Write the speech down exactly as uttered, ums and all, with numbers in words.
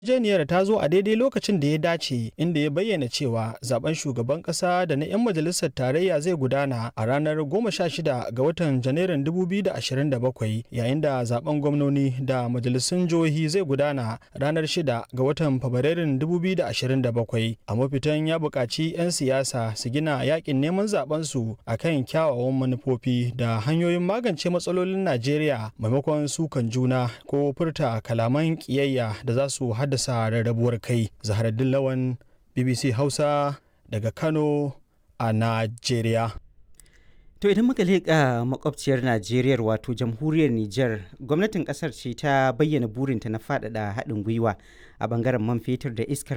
Yarjejeniyar ta zo a daidai lokacin da ya dace, inda ya bayyana cewa zaben shugaban kasa da na 'yan majalisar tarayya zai gudana a ranar goma sha shida ga watan Janairun dubu biyu da ashirin da bakwai, yayin da zaben gwamnoni da majalisun jihohi zai gudana ranar shida ga watan Fabrairun dubu biyu da ashirin da bakwai. A mafitan ya buƙaci 'yan siyasa su gina yakin neman zaben su akan kyawawan manufofi da hanyoyin magance matsalolin Najeriya maimakon sukan juna ko furta kalaman ƙiyayya da za su haddasa rarrabuwar kai. Zaharaddin Lawan, B B C Hausa daga Kano a Najeriya. To idan muka leƙa makwabciyar Najeriya wato jamhuriyar Nijar, gwamnatin ƙasar ce ta bayyana burinta na faɗaɗa haɗin gwiwa a ɓangaren man fetur da iskar